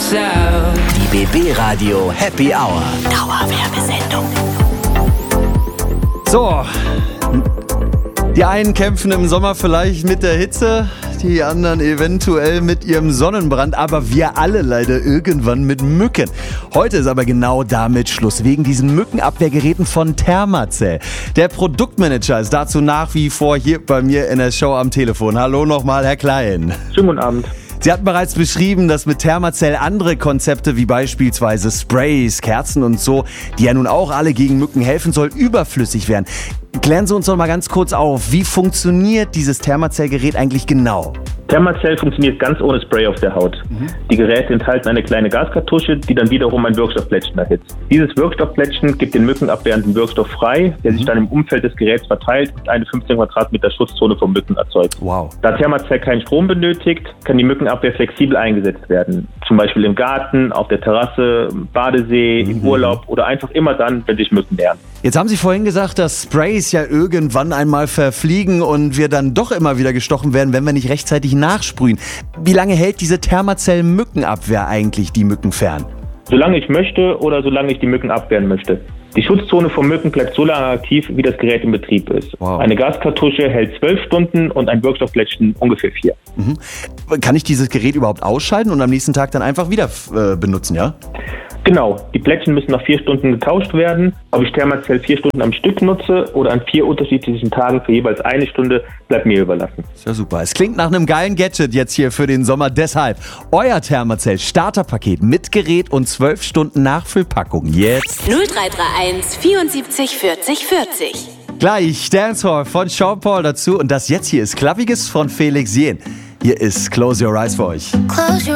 myself. Die BB Radio Happy Hour. Dauerwerbesendung. So, die einen kämpfen im Sommer vielleicht mit der Hitze, die anderen eventuell mit ihrem Sonnenbrand, aber wir alle leider irgendwann mit Mücken. Heute ist aber genau damit Schluss, wegen diesen Mückenabwehrgeräten von Thermacell. Der Produktmanager ist dazu nach wie vor hier bei mir in der Show am Telefon. Hallo nochmal, Herr Klein. Schönen guten Abend. Sie hatten bereits beschrieben, dass mit Thermacell andere Konzepte wie beispielsweise Sprays, Kerzen und so, die ja nun auch alle gegen Mücken helfen sollen, überflüssig werden. Klären Sie uns doch mal ganz kurz auf, wie funktioniert dieses Thermacell-Gerät eigentlich genau? Thermacell funktioniert ganz ohne Spray auf der Haut. Die Geräte enthalten eine kleine Gaskartusche, die dann wiederum ein Wirkstoffplättchen erhitzt. Dieses Wirkstoffplättchen gibt den mückenabwehrenden Wirkstoff frei, der sich dann im Umfeld des Geräts verteilt und eine 15 Quadratmeter Schutzzone vor Mücken erzeugt. Wow. Da Thermacell keinen Strom benötigt, kann die Mückenabwehr flexibel eingesetzt werden. Zum Beispiel im Garten, auf der Terrasse, im Badesee, im Urlaub oder einfach immer dann, wenn sich Mücken nähern. Jetzt haben Sie vorhin gesagt, dass Sprays ja irgendwann einmal verfliegen und wir dann doch immer wieder gestochen werden, wenn wir nicht rechtzeitig nachsprühen. Wie lange hält diese Thermacell-Mückenabwehr eigentlich die Mücken fern? Solange ich möchte oder solange ich die Mücken abwehren möchte. Die Schutzzone vor Mücken bleibt so lange aktiv, wie das Gerät in Betrieb ist. Wow. Eine Gaskartusche hält 12 Stunden und ein Wirkstoffplättchen ungefähr 4. Kann ich dieses Gerät überhaupt ausschalten und am nächsten Tag dann einfach wieder benutzen, ja? Genau, die Plättchen müssen nach 4 Stunden getauscht werden. Ob ich Thermacell 4 Stunden am Stück nutze oder an 4 unterschiedlichen Tagen für jeweils 1 Stunde, bleibt mir überlassen. Ist ja super. Es klingt nach einem geilen Gadget jetzt hier für den Sommer. Deshalb euer Thermacell Starterpaket mit Gerät und 12 Stunden Nachfüllpackung. Jetzt 0331 74 40 40. gleich Dancehall von Sean Paul dazu. Und das jetzt hier ist Klappiges von Felix Jähn. Hier ist Close Your Eyes für euch. Close your